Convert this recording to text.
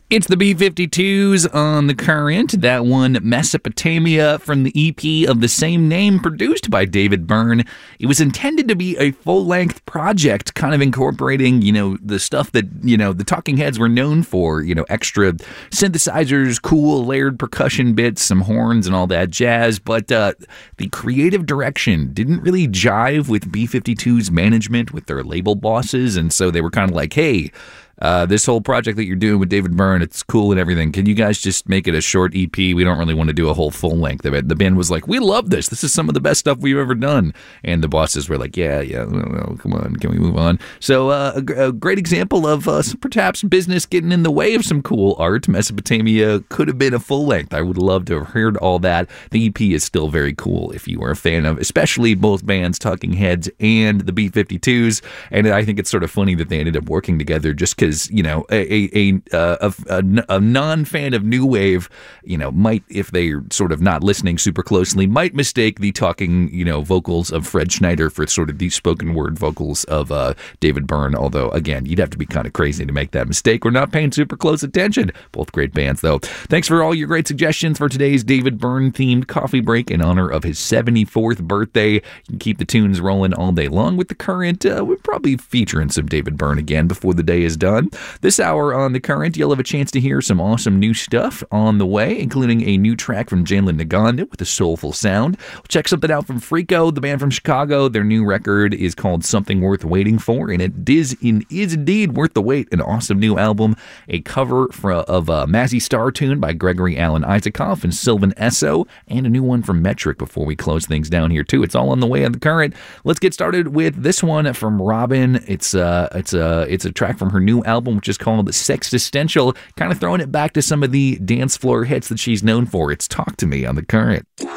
It's the B-52s on the Current. That one, Mesopotamia, from the EP of the same name, produced by David Byrne. It was intended to be a full-length project, kind of incorporating, the stuff that, the Talking Heads were known for, extra synthesizers, cool layered percussion bits, some horns and all that jazz. But the creative direction didn't really jive with B-52's management, with their label bosses, and so they were kind of like, hey, this whole project that you're doing with David Byrne, it's cool and everything. Can you guys just make it a short EP? We don't really want to do a whole full length of it. The band was like, we love this. This is some of the best stuff we've ever done. And the bosses were like, yeah, come on, can we move on? So a great example of perhaps business getting in the way of some cool art. Mesopotamia could have been a full length. I would love to have heard all that. The EP is still very cool if you are a fan of, especially both bands, Talking Heads and the B-52s. And I think it's sort of funny that they ended up working together just because, a non-fan of new wave, might, if they're sort of not listening super closely, might mistake the talking, vocals of Fred Schneider for sort of the spoken word vocals of David Byrne. Although, again, you'd have to be kind of crazy to make that mistake. We're not paying super close attention. Both great bands, though. Thanks for all your great suggestions for today's David Byrne-themed coffee break in honor of his 74th birthday. You can keep the tunes rolling all day long with the Current. We're probably featuring some David Byrne again before the day is done. This hour on The Current, you'll have a chance to hear some awesome new stuff on the way, including a new track from Jalen Naganda with a soulful sound. We'll check something out from Freako, the band from Chicago. Their new record is called Something Worth Waiting For, and it is indeed worth the wait. An awesome new album, a cover of a Mazzy Star tune by Gregory Alan Isaacoff and Sylvan Esso, and a new one from Metric before we close things down here, too. It's all on the way on The Current. Let's get started with this one from Robin. It's a track from her new album, which is called Sexistential, kind of throwing it back to some of the dance floor hits that she's known for. It's Talk to Me on The Current.